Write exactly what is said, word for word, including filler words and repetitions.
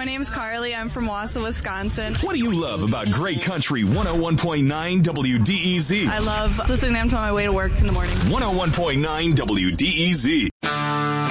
name's Carly. I'm from Wausau, Wisconsin. What do you love about Great Country one oh one point nine W D E Z? I love listening to them on my way to work in the morning. one oh one point nine W D E Z.